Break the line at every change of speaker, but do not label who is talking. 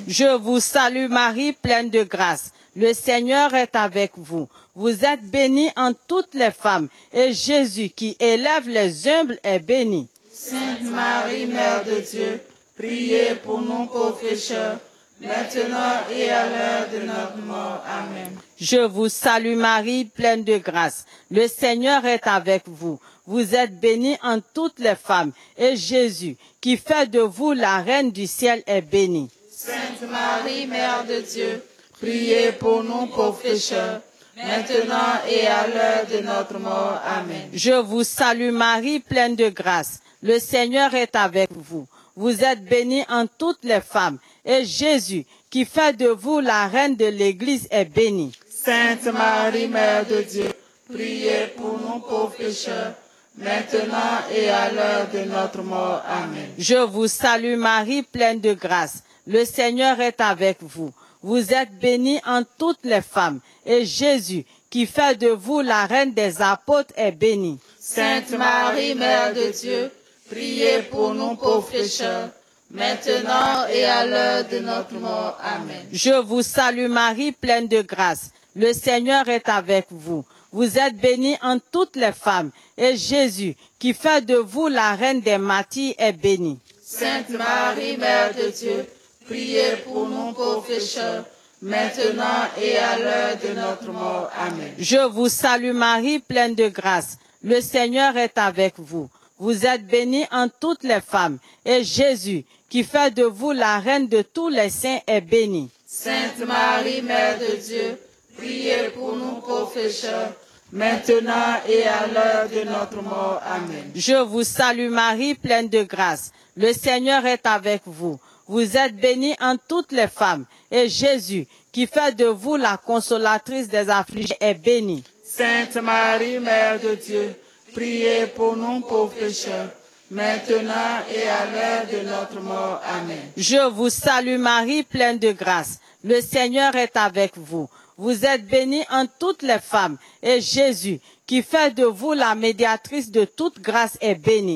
Je vous salue Marie, pleine de grâce. Le Seigneur est avec vous. Vous êtes bénie en toutes les femmes, et Jésus, qui élève les humbles, est béni.
Sainte Marie, Mère de Dieu, priez pour nous pauvres pécheurs, maintenant et à l'heure de notre mort. Amen.
Je vous salue Marie, pleine de grâce. Le Seigneur est avec vous. Vous êtes bénie en toutes les femmes, et Jésus, qui fait de vous la reine du ciel, est béni.
Sainte Marie, Mère de Dieu, priez pour nous pauvres pécheurs, maintenant et à l'heure de notre mort. Amen.
Je vous salue Marie, pleine de grâce. Le Seigneur est avec vous. Vous êtes bénie en toutes les femmes, et Jésus, qui fait de vous la reine de l'Église, est béni.
Sainte Marie, Mère de Dieu, priez pour nous pauvres pécheurs, maintenant et à l'heure de notre mort. Amen.
Je vous salue Marie, pleine de grâce. Le Seigneur est avec vous. Vous êtes bénie en toutes les femmes, et Jésus, qui fait de vous la reine des apôtres, est béni.
Sainte Marie, Mère de Dieu, priez pour nous pauvres pécheurs, maintenant et à l'heure de notre mort. Amen.
Je vous salue Marie, pleine de grâce. Le Seigneur est avec vous. Vous êtes bénie en toutes les femmes, et Jésus, qui fait de vous la reine des martyrs, est béni.
Sainte Marie, Mère de Dieu, priez pour nous pauvres pécheurs, maintenant et à l'heure de notre mort. Amen.
Je vous salue Marie, pleine de grâce. Le Seigneur est avec vous. Vous êtes bénie en toutes les femmes, et Jésus, qui fait de vous la reine de tous les saints, est béni.
Sainte Marie, Mère de Dieu, priez pour nous pauvres pécheurs, maintenant et à l'heure de notre mort. Amen.
Je vous salue Marie, pleine de grâce. Le Seigneur est avec vous. Vous êtes bénie en toutes les femmes, et Jésus, qui fait de vous la consolatrice des affligés, est béni.
Sainte Marie, Mère de Dieu, priez pour nous pauvres pécheurs, maintenant et à l'heure de notre mort. Amen.
Je vous salue Marie, pleine de grâce. Le Seigneur est avec vous. Vous êtes bénie en toutes les femmes, et Jésus, qui fait de vous la médiatrice de toute grâce, est béni.